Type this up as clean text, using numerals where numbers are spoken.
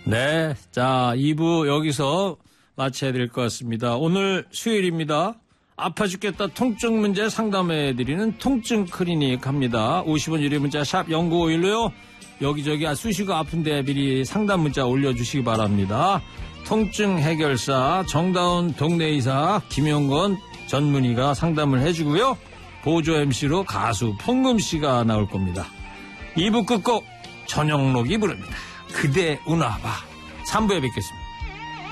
네, 자 2부 여기서 마쳐야 될 것 같습니다. 오늘 수요일입니다. 아파 죽겠다 통증 문제 상담해드리는 통증 클리닉 합니다. 50원 유료 문자 샵 0951로요. 여기저기 쑤시고 아픈데 미리 상담 문자 올려주시기 바랍니다. 통증 해결사 정다운 동네의사 김용건 전문의가 상담을 해주고요. 보조 MC로 가수 펑금씨가 나올 겁니다. 2부 끝곡 전영록이 부릅니다. 그대 우나봐. 3부에 뵙겠습니다.